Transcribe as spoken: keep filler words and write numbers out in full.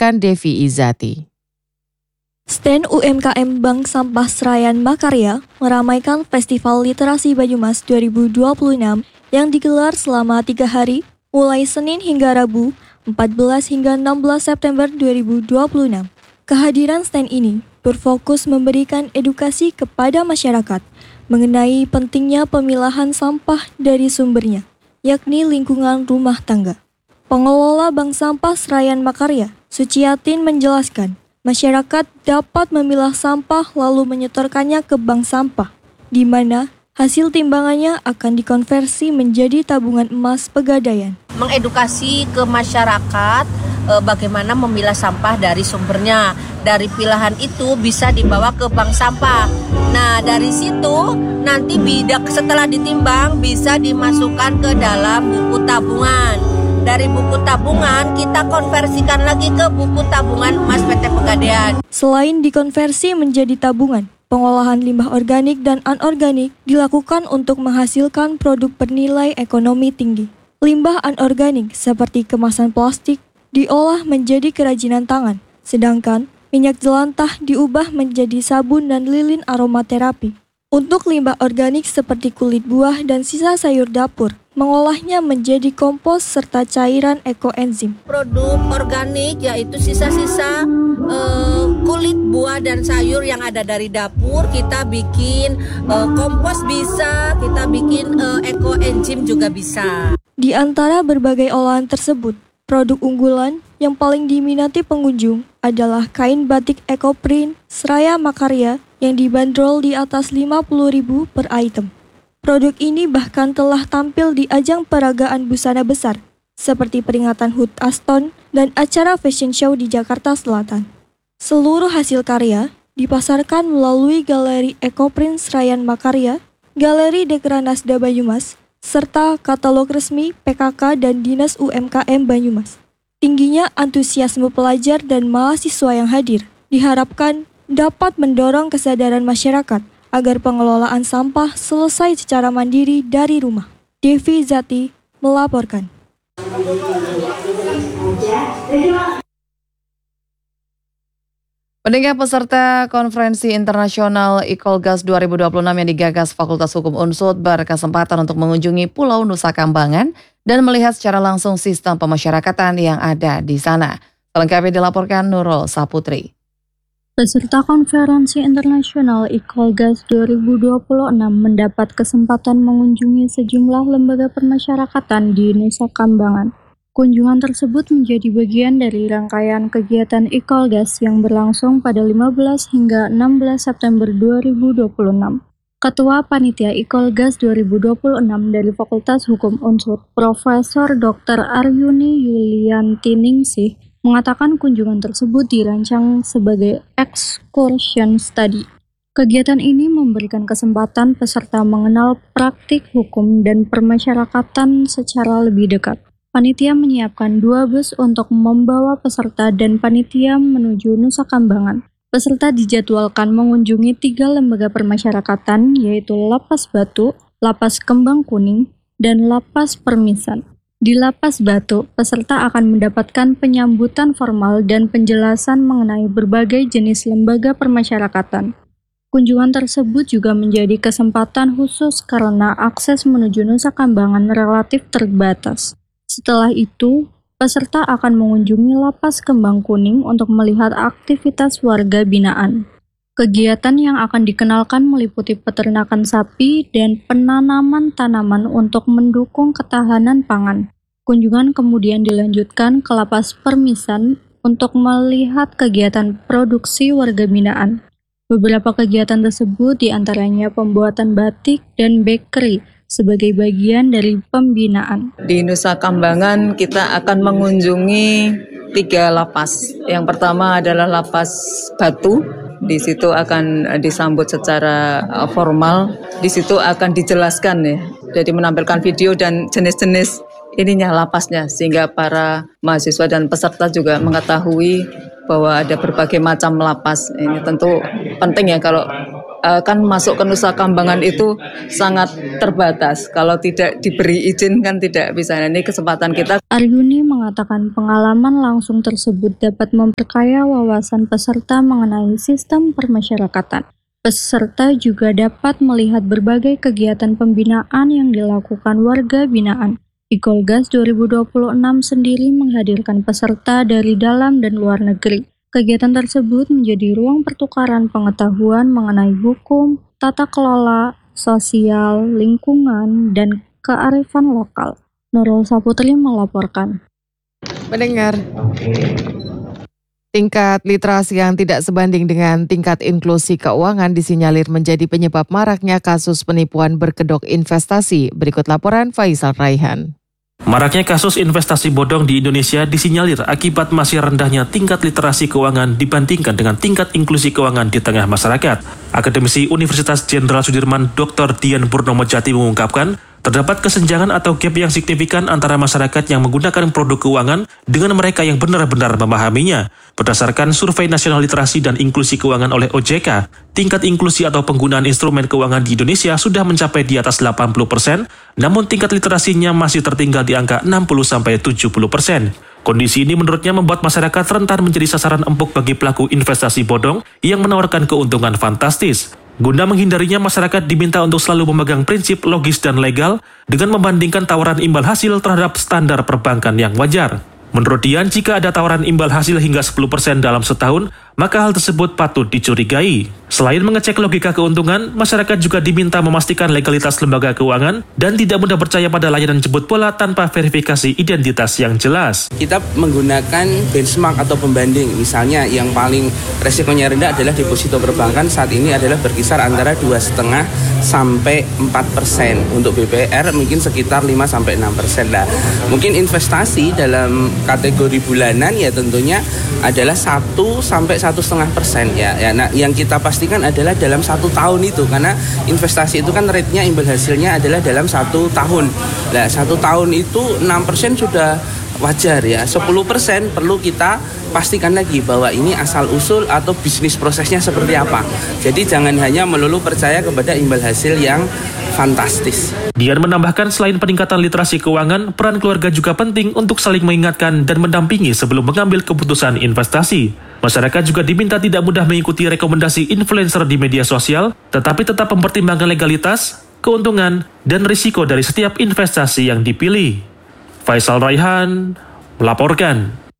dilaporkan Devi Izati. Stand U M K M Bank Sampah Serayan Makarya meramaikan Festival Literasi Banyumas dua ribu dua puluh enam yang digelar selama tiga hari, mulai Senin hingga Rabu, empat belas hingga enam belas September dua ribu dua puluh enam. Kehadiran stand ini berfokus memberikan edukasi kepada masyarakat mengenai pentingnya pemilahan sampah dari sumbernya, yakni lingkungan rumah tangga. Pengelola Bank Sampah Serayan Makarya, Suciatin menjelaskan, masyarakat dapat memilah sampah lalu menyetorkannya ke bank sampah, di mana hasil timbangannya akan dikonversi menjadi tabungan emas Pegadaian. Mengedukasi ke masyarakat eh, bagaimana memilah sampah dari sumbernya. Dari pilahan itu bisa dibawa ke bank sampah. Nah, dari situ nanti bidak setelah ditimbang bisa dimasukkan ke dalam buku tabungan. Dari buku tabungan, kita konversikan lagi ke buku tabungan emas P T Pegadaian. Selain dikonversi menjadi tabungan, pengolahan limbah organik dan anorganik dilakukan untuk menghasilkan produk bernilai ekonomi tinggi. Limbah anorganik seperti kemasan plastik diolah menjadi kerajinan tangan, sedangkan minyak jelantah diubah menjadi sabun dan lilin aromaterapi. Untuk limbah organik seperti kulit buah dan sisa sayur dapur, mengolahnya menjadi kompos serta cairan ekoenzim. Produk organik yaitu sisa-sisa uh, kulit buah dan sayur yang ada dari dapur, kita bikin uh, kompos bisa, kita bikin uh, ekoenzim juga bisa. Di antara berbagai olahan tersebut, produk unggulan yang paling diminati pengunjung adalah kain batik ekoprint Seraya Makarya yang dibanderol di atas lima puluh ribu per item. Produk ini bahkan telah tampil di ajang peragaan busana besar, seperti peringatan H U T Aston dan acara fashion show di Jakarta Selatan. Seluruh hasil karya dipasarkan melalui Galeri Ekoprint Serayan Makarya, Galeri Dekranasda Banyumas, serta katalog resmi P K K dan Dinas U M K M Banyumas. Tingginya antusiasme pelajar dan mahasiswa yang hadir diharapkan dapat mendorong kesadaran masyarakat agar pengelolaan sampah selesai secara mandiri dari rumah. Devi Izati melaporkan. Pendengar, peserta Konferensi Internasional Ikolgas dua ribu dua puluh enam yang digagas Fakultas Hukum U N S U D berkesempatan untuk mengunjungi Pulau Nusa Kambangan dan melihat secara langsung sistem pemasyarakatan yang ada di sana. Selengkapnya dilaporkan Nurul Saputri. Peserta Konferensi Internasional Ikolgas dua ribu dua puluh enam mendapat kesempatan mengunjungi sejumlah lembaga permasyarakatan di Nusa Kambangan. Kunjungan tersebut menjadi bagian dari rangkaian kegiatan Ikolgas yang berlangsung pada lima belas hingga enam belas September dua ribu dua puluh enam. Ketua Panitia Ikolgas dua ribu dua puluh enam dari Fakultas Hukum U N S U D, Profesor Doktor Aryuni Yuliantiningsih, mengatakan kunjungan tersebut dirancang sebagai excursion study. Kegiatan ini memberikan kesempatan peserta mengenal praktik hukum dan permasyarakatan secara lebih dekat. Panitia menyiapkan dua bus untuk membawa peserta dan panitia menuju Nusa Kambangan. Peserta dijadwalkan mengunjungi tiga lembaga permasyarakatan, yaitu Lapas Batu, Lapas Kembang Kuning, dan Lapas Permisan. Di Lapas Batu, peserta akan mendapatkan penyambutan formal dan penjelasan mengenai berbagai jenis lembaga permasyarakatan. Kunjungan tersebut juga menjadi kesempatan khusus karena akses menuju Nusa Kambangan relatif terbatas. Setelah itu, peserta akan mengunjungi Lapas Kembang Kuning untuk melihat aktivitas warga binaan. Kegiatan yang akan dikenalkan meliputi peternakan sapi dan penanaman tanaman untuk mendukung ketahanan pangan. Kunjungan kemudian dilanjutkan ke Lapas Permisan untuk melihat kegiatan produksi warga binaan. Beberapa kegiatan tersebut diantaranya pembuatan batik dan bakery sebagai bagian dari pembinaan. Di Nusa Kambangan kita akan mengunjungi tiga lapas. Yang pertama adalah Lapas Batu. Di situ akan disambut secara formal. Di situ akan dijelaskan ya. Jadi menampilkan video dan jenis-jenis ininya lapasnya sehingga para mahasiswa dan peserta juga mengetahui bahwa ada berbagai macam lapas. Ini tentu penting ya kalau uh, kan masuk ke Nusa Kambangan itu sangat terbatas. Kalau tidak diberi izin kan tidak bisa. Nah, ini kesempatan kita. Aryuni mengatakan pengalaman langsung tersebut dapat memperkaya wawasan peserta mengenai sistem permasyarakatan. Peserta juga dapat melihat berbagai kegiatan pembinaan yang dilakukan warga binaan. Ikolgas dua ribu dua puluh enam sendiri menghadirkan peserta dari dalam dan luar negeri. Kegiatan tersebut menjadi ruang pertukaran pengetahuan mengenai hukum, tata kelola, sosial, lingkungan, dan kearifan lokal. Nurul Saputri melaporkan. Mendengar. Tingkat literasi yang tidak sebanding dengan tingkat inklusi keuangan disinyalir menjadi penyebab maraknya kasus penipuan berkedok investasi. Berikut laporan Faisal Raihan. Maraknya kasus investasi bodong di Indonesia disinyalir akibat masih rendahnya tingkat literasi keuangan dibandingkan dengan tingkat inklusi keuangan di tengah masyarakat. Akademisi Universitas Jenderal Sudirman Doktor Dian Purnomo Jati mengungkapkan, terdapat kesenjangan atau gap yang signifikan antara masyarakat yang menggunakan produk keuangan dengan mereka yang benar-benar memahaminya. Berdasarkan Survei Nasional Literasi dan Inklusi Keuangan oleh O J K, tingkat inklusi atau penggunaan instrumen keuangan di Indonesia sudah mencapai di atas delapan puluh persen, namun tingkat literasinya masih tertinggal di angka enam puluh sampai tujuh puluh persen. Kondisi ini menurutnya membuat masyarakat rentan menjadi sasaran empuk bagi pelaku investasi bodong yang menawarkan keuntungan fantastis. Guna menghindarinya, masyarakat diminta untuk selalu memegang prinsip logis dan legal dengan membandingkan tawaran imbal hasil terhadap standar perbankan yang wajar. Menurut Dian, jika ada tawaran imbal hasil hingga sepuluh persen dalam setahun, maka hal tersebut patut dicurigai. Selain mengecek logika keuntungan, masyarakat juga diminta memastikan legalitas lembaga keuangan dan tidak mudah percaya pada layanan jemput bola tanpa verifikasi identitas yang jelas. Kita menggunakan benchmark atau pembanding, misalnya yang paling resikonya rendah adalah deposito perbankan saat ini adalah berkisar antara dua koma lima sampai empat persen. Untuk B P R mungkin sekitar lima sampai enam persen lah. Mungkin investasi dalam kategori bulanan ya tentunya adalah satu sampai satu koma lima persen ya. ya nah, yang kita pastikan adalah dalam satu tahun itu, karena investasi itu kan rate-nya imbal hasilnya adalah dalam satu tahun. Nah, satu tahun itu enam persen sudah wajar ya. sepuluh persen perlu kita pastikan lagi bahwa ini asal usul atau bisnis prosesnya seperti apa. Jadi jangan hanya melulu percaya kepada imbal hasil yang fantastis. Dian menambahkan, selain peningkatan literasi keuangan, peran keluarga juga penting untuk saling mengingatkan dan mendampingi sebelum mengambil keputusan investasi. Masyarakat juga diminta tidak mudah mengikuti rekomendasi influencer di media sosial, tetapi tetap mempertimbangkan legalitas, keuntungan, dan risiko dari setiap investasi yang dipilih. Faisal Raihan melaporkan.